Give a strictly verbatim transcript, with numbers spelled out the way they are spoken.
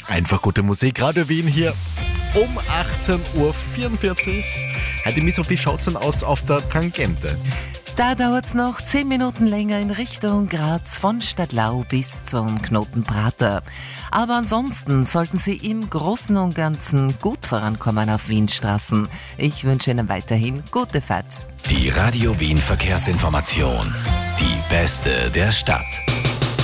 Einfach gute Musik, Radio Wien hier um achtzehn Uhr vierundvierzig. Heute Miso, wie schaut's denn aus auf der Tangente? Da dauert's noch zehn Minuten länger in Richtung Graz von Stadlau bis zum Knoten Prater. Aber ansonsten sollten Sie im Großen und Ganzen gut vorankommen auf Wienstraßen. Ich wünsche Ihnen weiterhin gute Fahrt. Die Radio Wien Verkehrsinformation. Die beste der Stadt.